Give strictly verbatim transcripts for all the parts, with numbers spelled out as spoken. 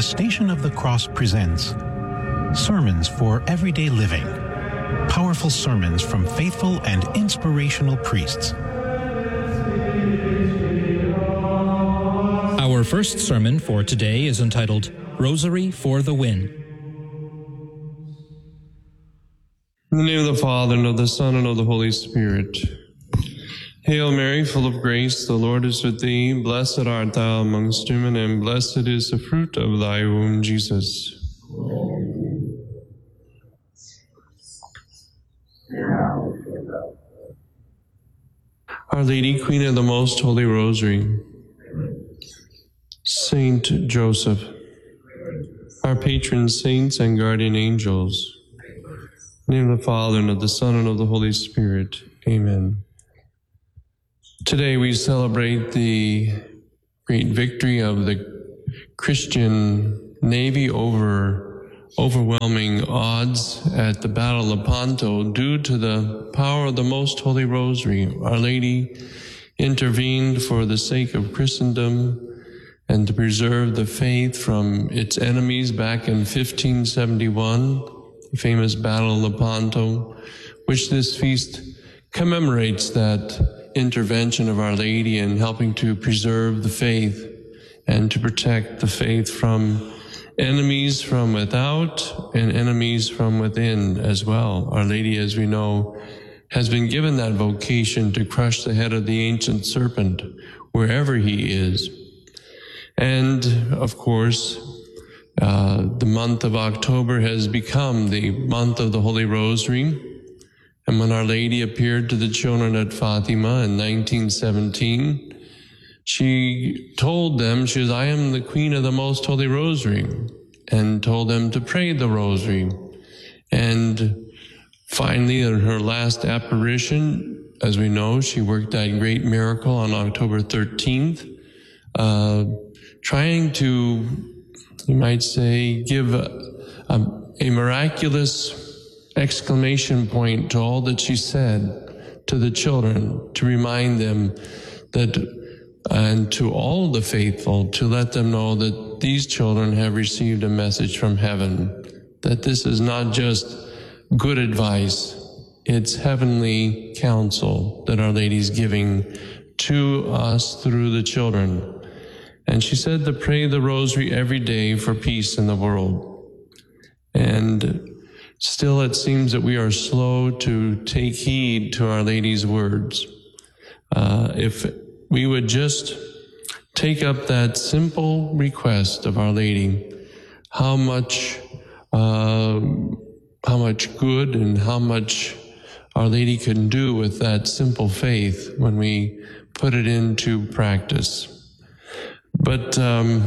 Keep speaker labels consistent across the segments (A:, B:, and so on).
A: Station of the Cross presents Sermons for Everyday Living. Powerful sermons from faithful and inspirational priests.
B: Our first sermon for today is entitled Rosary for the Win.
C: In the name of the Father, and of the Son, and of the Holy Spirit. Hail Mary, full of grace, the Lord is with thee. Blessed art thou amongst women, and blessed is the fruit of thy womb, Jesus. Our Lady, Queen of the Most Holy Rosary, Saint Joseph, our patron saints and guardian angels, in the name of the Father, and of the Son, and of the Holy Spirit. Amen. Today we celebrate the great victory of the Christian navy over overwhelming odds at the Battle of Lepanto due to the power of the Most Holy Rosary. Our Lady intervened for the sake of Christendom and to preserve the faith from its enemies back in fifteen seventy-one, the famous Battle of Lepanto, which this feast commemorates that intervention of Our Lady in helping to preserve the faith and to protect the faith from enemies from without and enemies from within as well. Our Lady, as we know, has been given that vocation to crush the head of the ancient serpent wherever he is. And, of course, uh, the month of October has become the month of the Holy Rosary. And when Our Lady appeared to the children at Fatima in nineteen seventeen, she told them, she says, I am the Queen of the Most Holy Rosary, and told them to pray the Rosary. And finally, in her last apparition, as we know, she worked that great miracle on October thirteenth, uh, trying to, you might say, give a, a, a miraculous exclamation point to all that she said to the children, to remind them that, and to all the faithful, to let them know that these children have received a message from heaven, that this is not just good advice, it's heavenly counsel that Our Lady's giving to us through the children. And she said to pray the Rosary every day for peace in the world. And still, it seems that we are slow to take heed to Our Lady's words. Uh, if we would just take up that simple request of Our Lady, how much, uh, how much good and how much Our Lady can do with that simple faith when we put it into practice. But um,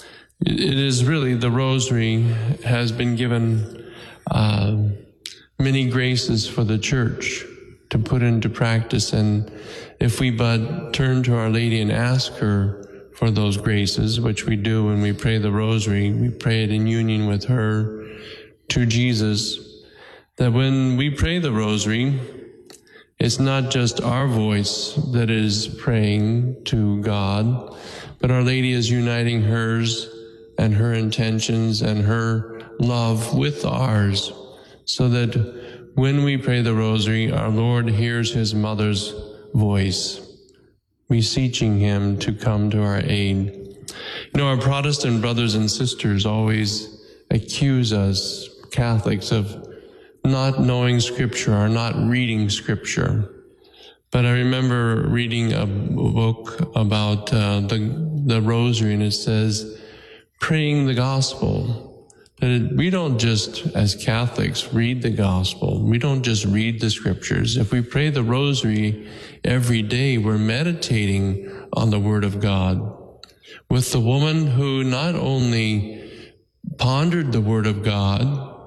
C: it is really, the Rosary has been given Uh, many graces for the Church to put into practice, and if we but turn to Our Lady and ask her for those graces, which we do when we pray the Rosary, we pray it in union with her to Jesus, that when we pray the Rosary, it's not just our voice that is praying to God, but Our Lady is uniting hers and her intentions and her love with ours, so that when we pray the Rosary, our Lord hears his mother's voice, beseeching him to come to our aid. You know, our Protestant brothers and sisters always accuse us, Catholics, of not knowing Scripture or not reading Scripture. But I remember reading a book about uh, the, the Rosary, and it says, praying the Gospel. That we don't just, as Catholics, read the Gospel. We don't just read the Scriptures. If we pray the Rosary every day, we're meditating on the Word of God. With the woman who not only pondered the Word of God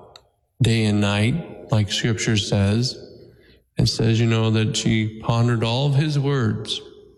C: day and night, like Scripture says, it says, you know, that she pondered all of his words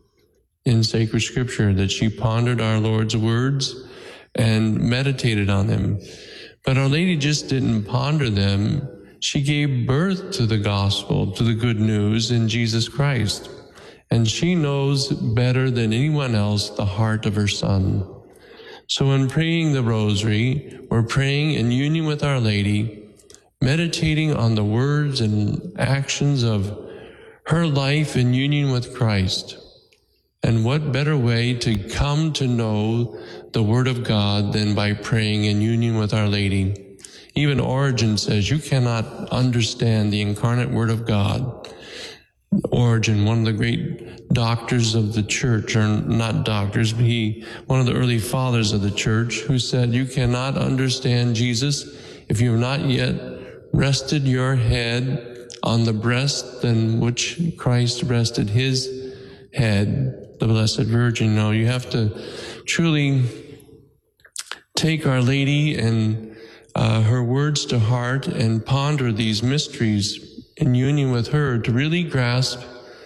C: in sacred Scripture, that she pondered our Lord's words and meditated on them. But Our Lady just didn't ponder them. She gave birth to the gospel, to the good news in Jesus Christ. And she knows better than anyone else the heart of her Son. So when praying the Rosary, we're praying in union with Our Lady, meditating on the words and actions of her life in union with Christ. And what better way to come to know the Word of God than by praying in union with Our Lady? Even Origen says you cannot understand the incarnate Word of God. Origen, one of the great doctors of the church, or not doctors, but he, one of the early fathers of the church, who said you cannot understand Jesus if you have not yet rested your head on the breast in which Christ rested his head, the Blessed Virgin. No, you have to truly take Our Lady and uh, her words to heart and ponder these mysteries in union with her to really grasp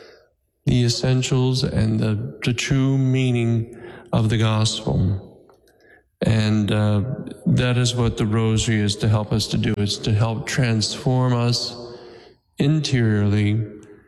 C: the essentials and the, the true meaning of the gospel. And uh, that is what the Rosary is to help us to do. It's to help transform us interiorly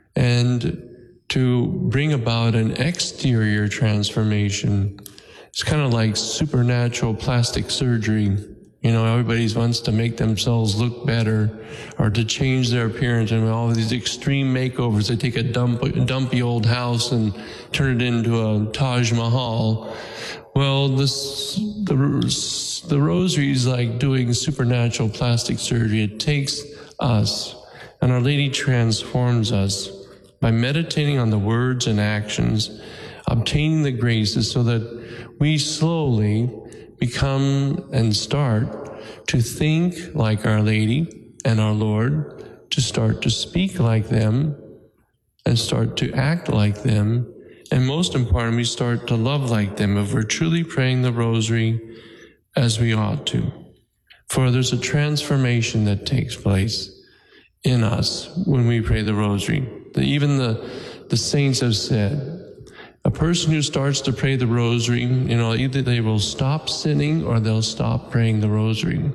C: and to bring about an exterior transformation. It's kind of like supernatural plastic surgery. You know, everybody wants to make themselves look better or to change their appearance, and all of these extreme makeovers. They take a dump, dumpy old house and turn it into a Taj Mahal. Well, this, the, the Rosary is like doing supernatural plastic surgery. It takes us, and Our Lady transforms us by meditating on the words and actions, obtaining the graces so that we slowly become and start to think like Our Lady and our Lord, to start to speak like them and start to act like them, and most importantly, we start to love like them if we're truly praying the Rosary as we ought to. For there's a transformation that takes place in us when we pray the Rosary. Even the, the saints have said, a person who starts to pray the Rosary, you know, either they will stop sinning or they'll stop praying the Rosary.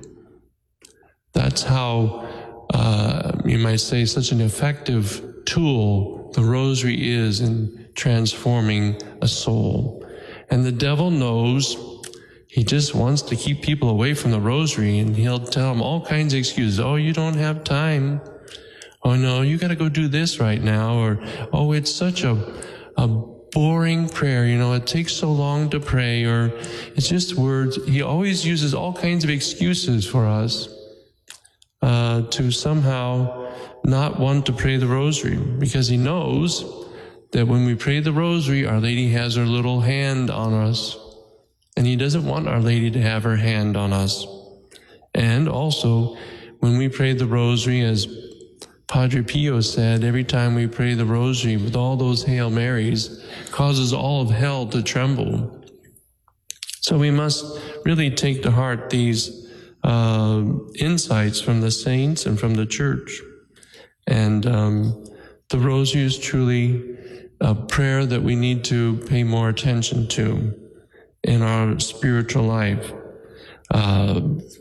C: That's how, uh, you might say, such an effective tool the Rosary is in transforming a soul. And the devil knows he just wants to keep people away from the Rosary, and he'll tell them all kinds of excuses. Oh, you don't have time. Oh, no, you got to go do this right now. Or, oh, it's such a, a boring prayer. You know, it takes so long to pray. Or it's just words. He always uses all kinds of excuses for us uh, to somehow not want to pray the Rosary, because he knows that when we pray the Rosary, Our Lady has her little hand on us. And he doesn't want Our Lady to have her hand on us. And also, when we pray the Rosary, as Padre Pio said, every time we pray the Rosary with all those Hail Marys, causes all of hell to tremble. So we must really take to heart these uh, insights from the saints and from the Church. And um, the Rosary is truly a prayer that we need to pay more attention to in our spiritual life. Uh,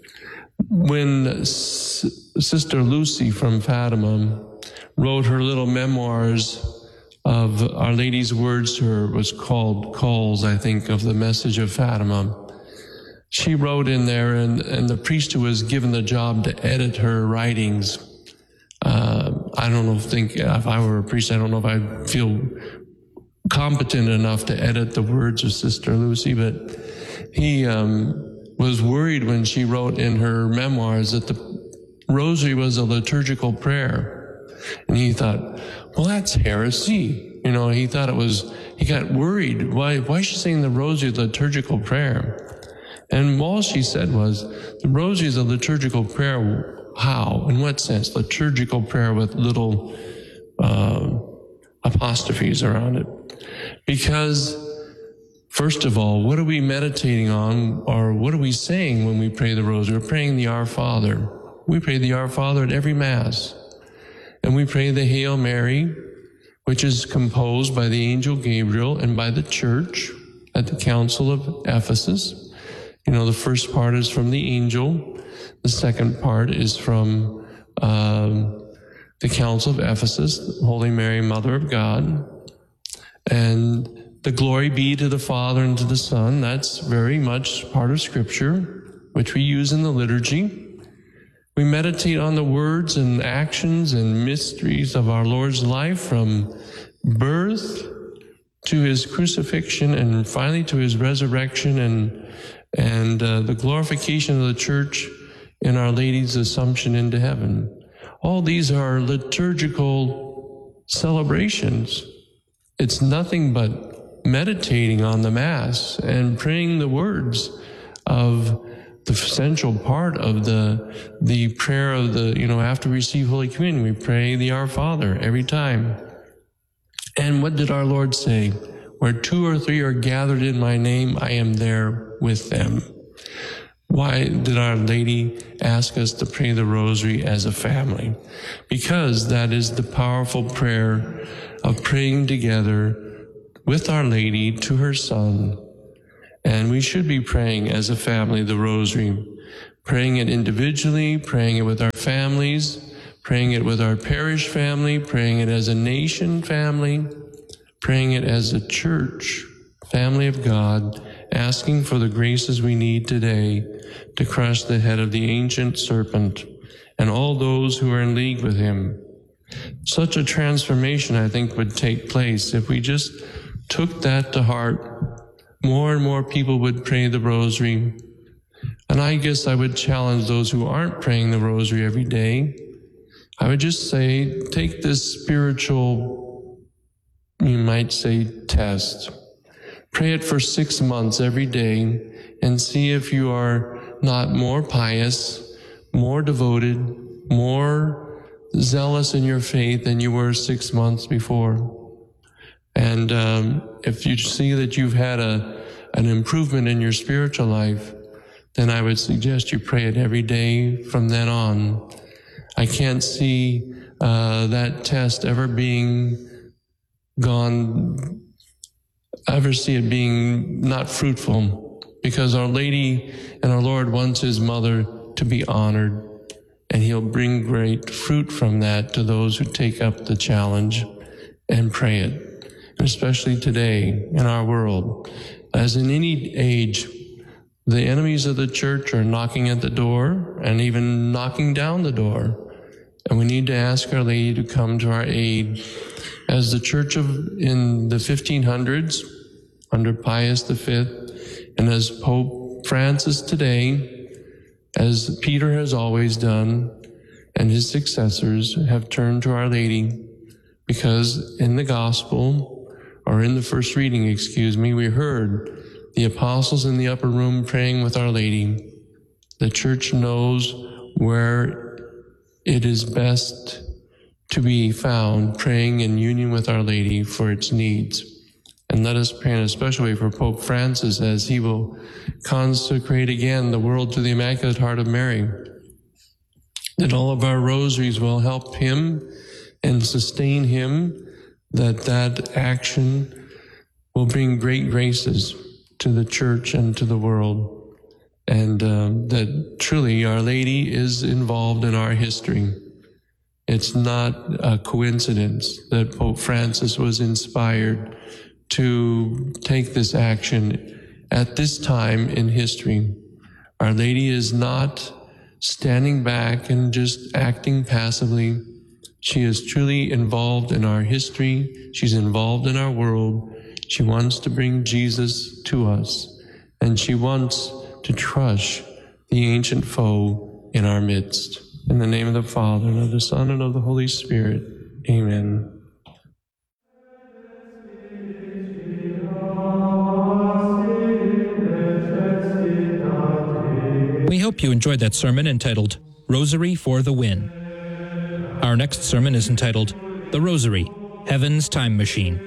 C: when S- Sister Lucy from Fatima wrote her little memoirs of Our Lady's words to her, was called Calls, I think, of the Message of Fatima. She wrote in there, and, and the priest who was given the job to edit her writings, uh, I don't know, think if I were a priest, I don't know if I'd feel competent enough to edit the words of Sister Lucy, but he um, was worried when she wrote in her memoirs that the Rosary was a liturgical prayer. And he thought, well, that's heresy. You know, he thought it was, he got worried. Why, why is she saying the Rosary is a liturgical prayer? And all she said was, the Rosary is a liturgical prayer. How? In what sense? Liturgical prayer with little uh, apostrophes around it. Because, first of all, what are we meditating on, or what are we saying when we pray the Rosary? We're praying the Our Father. We pray the Our Father at every Mass. And we pray the Hail Mary, which is composed by the angel Gabriel and by the Church at the Council of Ephesus. You know, the first part is from the angel. The second part is from um, the Council of Ephesus, Holy Mary, Mother of God. And the glory be to the Father and to the Son. That's very much part of Scripture, which we use in the liturgy. We meditate on the words and actions and mysteries of our Lord's life from birth to his crucifixion and finally to his resurrection and, and uh, the glorification of the church in Our Lady's Assumption into heaven. All these are liturgical celebrations. It's nothing but meditating on the Mass and praying the words of the essential part of the the prayer of the, you know, after we receive Holy Communion, we pray the Our Father every time. And what did our Lord say? Where two or three are gathered in my name, I am there with them. Why did Our Lady ask us to pray the Rosary as a family? Because that is the powerful prayer of praying together with Our Lady to her Son. And we should be praying as a family the Rosary, praying it individually, praying it with our families, praying it with our parish family, praying it as a nation family, praying it as a church, family of God, asking for the graces we need today to crush the head of the ancient serpent and all those who are in league with him. Such a transformation, I think, would take place if we just took that to heart. More and more people would pray the Rosary. And I guess I would challenge those who aren't praying the Rosary every day. I would just say, take this spiritual, you might say, test. Pray it for six months every day and see if you are not more pious, more devoted, more zealous in your faith than you were six months before. And um, if you see that you've had a an improvement in your spiritual life, then I would suggest you pray it every day from then on. I can't see uh, that test ever being gone, ever see it being not fruitful, because Our Lady and our Lord wants his mother to be honored, and he'll bring great fruit from that to those who take up the challenge and pray it. Especially today in our world. As in any age, the enemies of the church are knocking at the door and even knocking down the door. And we need to ask Our Lady to come to our aid. As the church of in the fifteen hundreds, under Pius the Fifth, and as Pope Francis today, as Peter has always done, and his successors have turned to Our Lady, because in the gospel, or in the first reading, excuse me, we heard the apostles in the upper room praying with Our Lady. The church knows where it is best to be found, praying in union with Our Lady for its needs. And let us pray in a special way for Pope Francis as he will consecrate again the world to the Immaculate Heart of Mary. That all of our rosaries will help him and sustain him, that that action will bring great graces to the church and to the world, and um, that truly Our Lady is involved in our history. It's not a coincidence that Pope Francis was inspired to take this action at this time in history. Our Lady is not standing back and just acting passively. She is truly involved in our history. She's involved in our world. She wants to bring Jesus to us, and she wants to crush the ancient foe in our midst. In the name of the Father, and of the Son, and of the Holy Spirit. Amen.
B: We hope you enjoyed that sermon entitled Rosary for the Win. Our next sermon is entitled The Rosary, Heaven's Time Machine.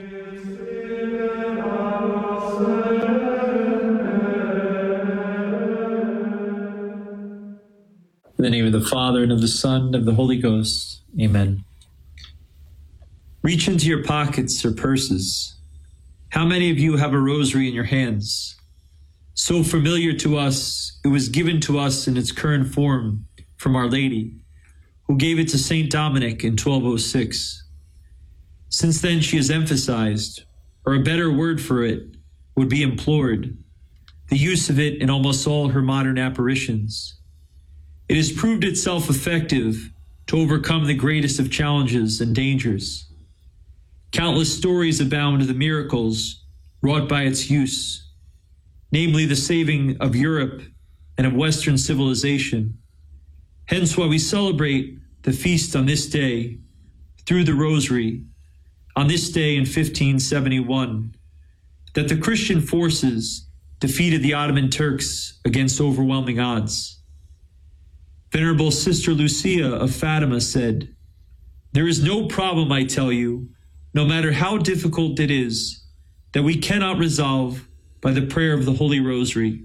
D: In the name of the Father, and of the Son, and of the Holy Ghost. Amen. Reach into your pockets or purses. How many of you have a rosary in your hands? So familiar to us, it was given to us in its current form from Our Lady, who gave it to Saint Dominic in twelve oh six. Since then, she has emphasized, or a better word for it would be implored, the use of it in almost all her modern apparitions. It has proved itself effective to overcome the greatest of challenges and dangers. Countless stories abound of the miracles wrought by its use, namely the saving of Europe and of Western civilization. Hence why we celebrate the feast on this day through the Rosary, on this day in fifteen seventy-one, that the Christian forces defeated the Ottoman Turks against overwhelming odds. Venerable Sister Lucia of Fatima said, "There is no problem, I tell you, no matter how difficult it is, that we cannot resolve by the prayer of the Holy Rosary."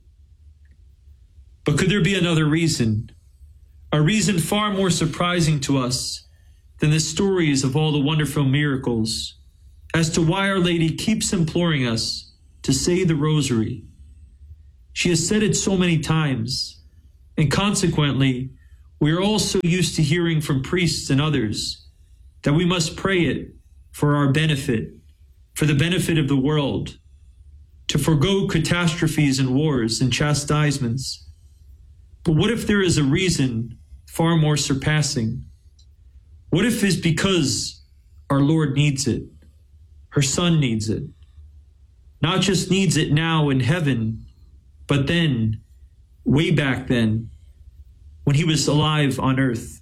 D: But could there be another reason, a reason far more surprising to us than the stories of all the wonderful miracles, as to why Our Lady keeps imploring us to say the Rosary? She has said it so many times, and consequently, we are all so used to hearing from priests and others that we must pray it for our benefit, for the benefit of the world, to forego catastrophes and wars and chastisements. But what if there is a reason far more surpassing? What if it's because our Lord needs it, her Son needs it, not just needs it now in heaven, but then, way back then, when he was alive on earth?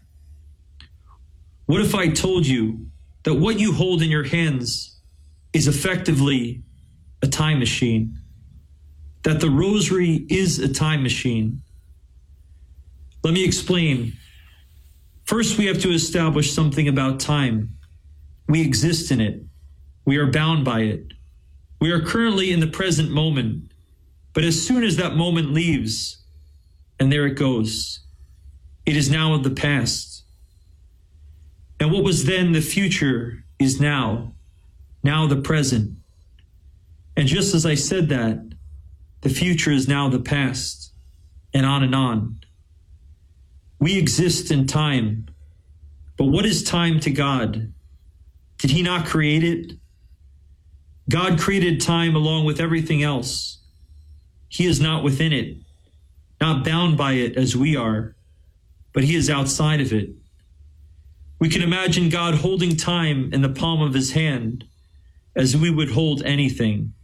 D: What if I told you that what you hold in your hands is effectively a time machine, that the Rosary is a time machine? Let me explain. First, we have to establish something about time. We exist in it. We are bound by it. We are currently in the present moment, but as soon as that moment leaves, and there it goes, it is now of the past. And what was then the future is now, now the present. And just as I said that, the future is now the past, and on and on. We exist in time, but what is time to God? Did he not create it? God created time along with everything else. He is not within it, not bound by it as we are, but he is outside of it. We can imagine God holding time in the palm of his hand as we would hold anything.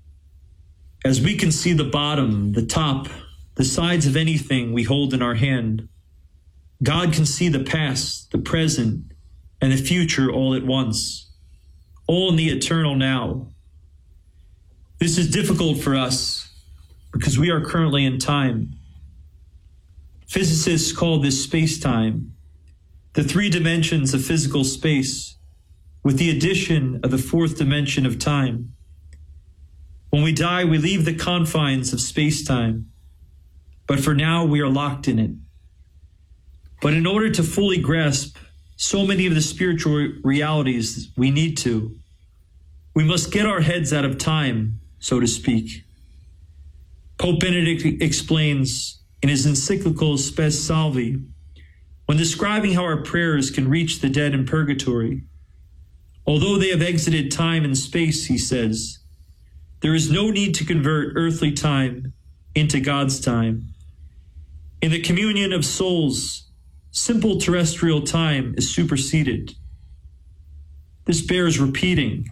D: As we can see the bottom, the top, the sides of anything we hold in our hand, God can see the past, the present, and the future all at once, all in the eternal now. This is difficult for us because we are currently in time. Physicists call this space-time, the three dimensions of physical space, with the addition of the fourth dimension of time. When we die, we leave the confines of space-time, but for now we are locked in it. But in order to fully grasp so many of the spiritual realities we need to, we must get our heads out of time, so to speak. Pope Benedict explains in his encyclical Spes Salvi, when describing how our prayers can reach the dead in purgatory, although they have exited time and space, he says, there is no need to convert earthly time into God's time. In the communion of souls, simple terrestrial time is superseded. This bears repeating.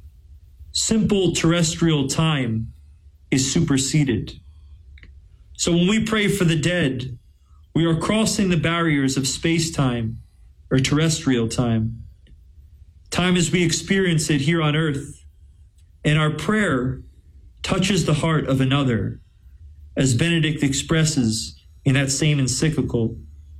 D: Simple terrestrial time is superseded. So when we pray for the dead, we are crossing the barriers of space-time or terrestrial time. Time as we experience it here on earth, and our prayer touches the heart of another, as Benedict expresses in that same encyclical.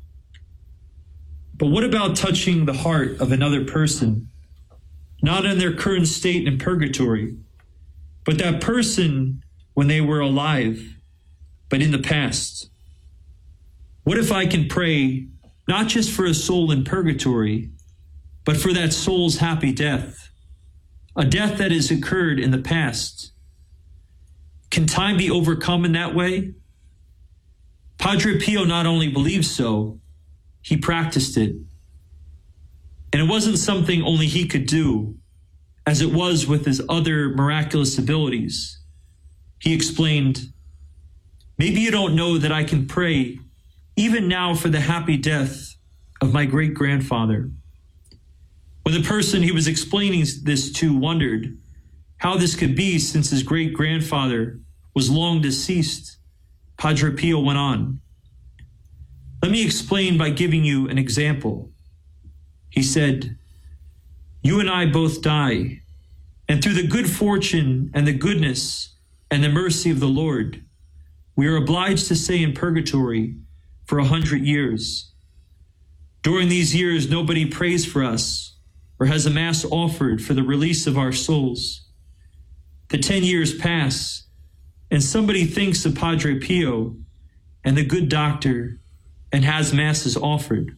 D: But what about touching the heart of another person, not in their current state in purgatory, but that person when they were alive, but in the past? What if I can pray not just for a soul in purgatory, but for that soul's happy death, a death that has occurred in the past? Can time be overcome in that way? Padre Pio not only believed so, he practiced it. And it wasn't something only he could do. as it was with his other miraculous abilities. He explained, "Maybe you don't know that I can pray even now for the happy death of my great-grandfather." When the person he was explaining this to wondered how this could be since his great-grandfather was long deceased, Padre Pio went on, "Let me explain by giving you an example." He said, "You and I both die, and through the good fortune and the goodness and the mercy of the Lord, we are obliged to stay in purgatory for a hundred years. During these years, nobody prays for us or has a mass offered for the release of our souls. The ten years pass, and somebody thinks of Padre Pio and the good doctor and has masses offered.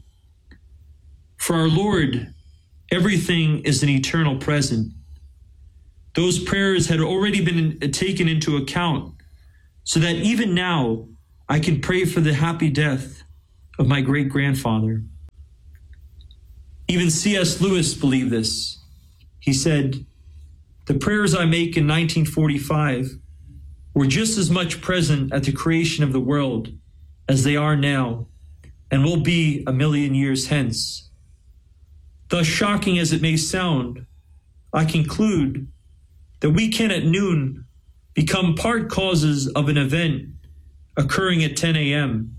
D: For our Lord, everything is an eternal present. Those prayers had already been taken into account, so that even now I can pray for the happy death of my great-grandfather." Even C S Lewis believed this. He said, "The prayers I make in nineteen forty-five were just as much present at the creation of the world as they are now, and will be a million years hence. Thus shocking as it may sound, I conclude that we can at noon become part causes of an event occurring at ten a.m.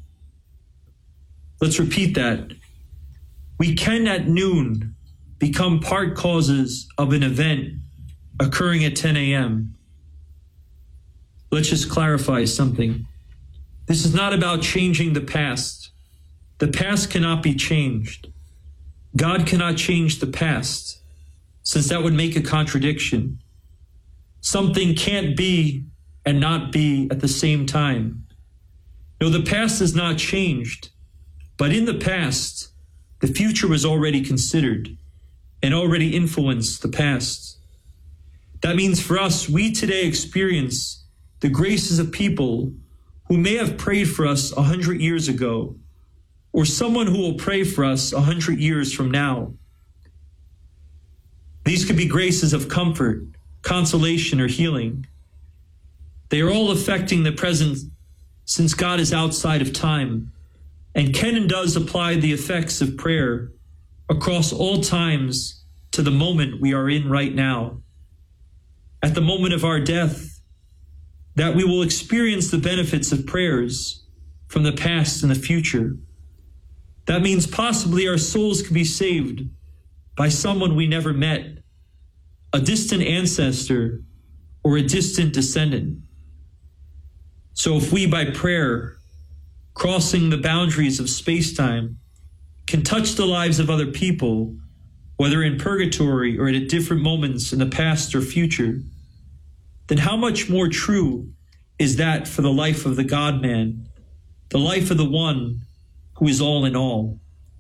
D: Let's repeat that. We can at noon become part causes of an event occurring at ten a.m. Let's just clarify something. This is not about changing the past. The past cannot be changed. God cannot change the past, since that would make a contradiction. Something can't be and not be at the same time. No, the past is not changed, but in the past, the future was already considered and already influenced the past. That means for us, we today experience the graces of people who may have prayed for us a hundred years ago, or someone who will pray for us a hundred years from now. These could be graces of comfort, consolation, or healing. They are all affecting the present, since God is outside of time and can and does apply the effects of prayer across all times to the moment we are in right now. At the moment of our death, that we will experience the benefits of prayers from the past and the future. That means possibly our souls can be saved by someone we never met, a distant ancestor or a distant descendant. So if we, by prayer, crossing the boundaries of space-time, can touch the lives of other people, whether in purgatory or at different moments in the past or future, then how much more true is that for the life of the God-man, the life of the one who is all in all?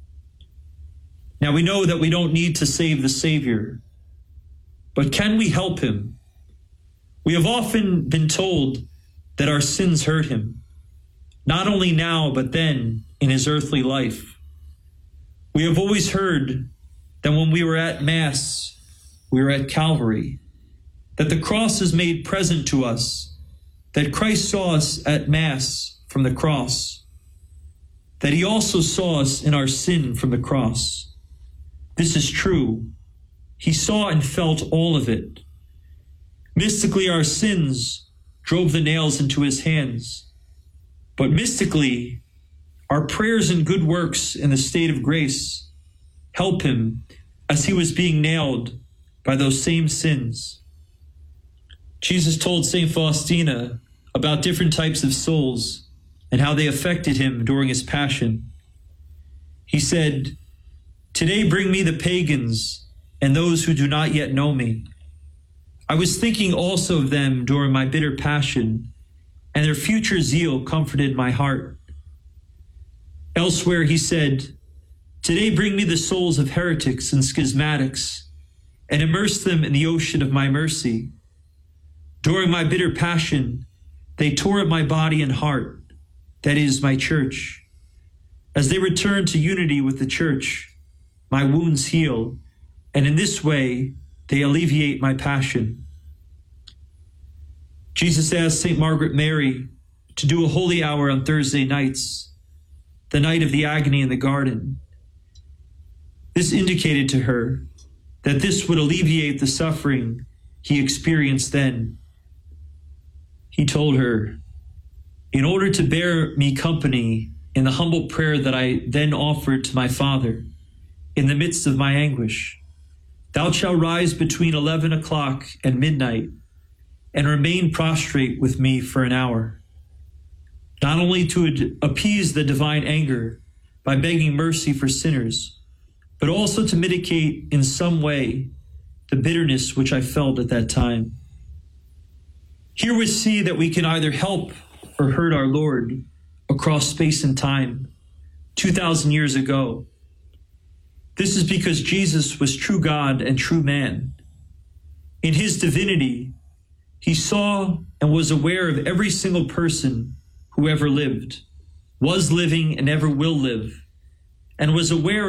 D: Now we know that we don't need to save the Savior, but can we help him? We have often been told that our sins hurt him, not only now, but then in his earthly life. We have always heard that when we were at Mass, we were at Calvary, that the cross is made present to us, that Christ saw us at Mass from the cross, that he also saw us in our sin from the cross. This is true. He saw and felt all of it. Mystically, our sins drove the nails into his hands. But mystically, our prayers and good works in the state of grace help him as he was being nailed by those same sins. Jesus told Saint Faustina about different types of souls and how they affected him during his passion. He said, "Today bring me the pagans and those who do not yet know me. I was thinking also of them during my bitter passion, and their future zeal comforted my heart." Elsewhere he said, "Today bring me the souls of heretics and schismatics, and immerse them in the ocean of my mercy. During my bitter passion, they tore at my body and heart, that is, my church. As they return to unity with the church, my wounds heal, and in this way They alleviate my passion. Jesus asked Saint Margaret Mary to do a holy hour on Thursday nights, the night of the agony in the garden. This indicated to her that this would alleviate the suffering he experienced then. He told her, in order to bear me company in the humble prayer that I then offered to my Father in the midst of my anguish, thou shalt rise between eleven o'clock and midnight and remain prostrate with me for an hour, not only to appease the divine anger by begging mercy for sinners, but also to mitigate in some way the bitterness which I felt at that time. Here we see that we can either help or hurt our Lord across space and time two thousand years ago. This is because Jesus was true God and true man. In his divinity, he saw and was aware of every single person who ever lived, was living and ever will live, and was aware